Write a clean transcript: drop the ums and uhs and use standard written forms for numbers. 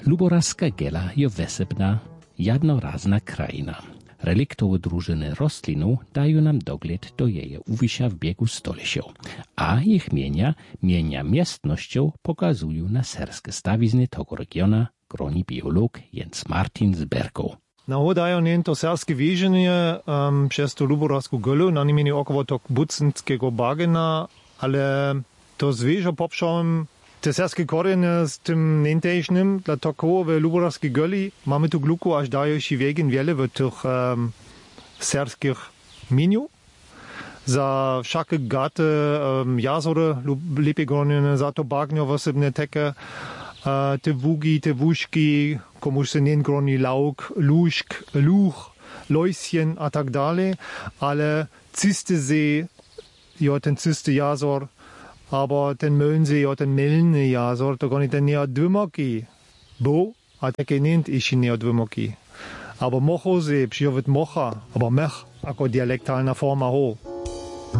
Luborazka gela je wesepna, jednorazna krajina. Reliktowe drużyny rostlinu dają nam dogled do jej uwisza w biegu stolecią, a ich mienia miestnością pokazują na serskie stawizny tego regiona, groni biolog Jens Martin z Berkow. Dają nie to serskie wieżenie przez to luborazku gelu, na nim około tak bucentskiego bagena, ale to zwierzę poprzałem te serskie korzenie z tym nientejsznym, dla tego w luborazkiej geli mamy tu gluku, aż dają się wegen wiele w tych serskich miniu. Za wszelkie gaty jazory lepiej gronione, za to bagno wosebne teke, te wugi, te wuszki, komuś się nie groni lauk, luszk, luch, lojsien a tak dalej, ale cysty see, ja ten cysty jazor, aber ten Möllensee, ja ten Mellny jazor, to goni ten nie dwymoki. Bo, a takie nint iši nie dwymoki. Aber Mochosee, przyjowit mocha, aber mech, ako dialektalna forma ho.